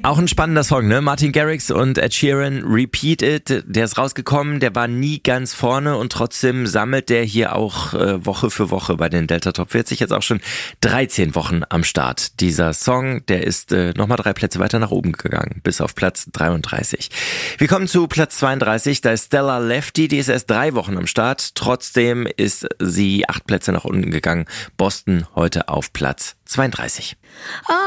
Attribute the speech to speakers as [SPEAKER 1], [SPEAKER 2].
[SPEAKER 1] Auch ein spannender Song, ne? Martin Garrix und Ed Sheeran, Repeat It. Der ist rausgekommen, der war nie ganz vorne und trotzdem sammelt der hier auch Woche für Woche bei den Delta Top 40. Jetzt auch schon 13 Wochen am Start. Dieser Song, der ist nochmal 3 Plätze weiter nach oben gegangen, bis auf Platz 33. Wir kommen zu Platz 32, da ist Stella Lefty, die ist erst 3 Wochen am Start. Trotzdem ist sie 8 Plätze nach unten gegangen. Boston heute auf Platz 32.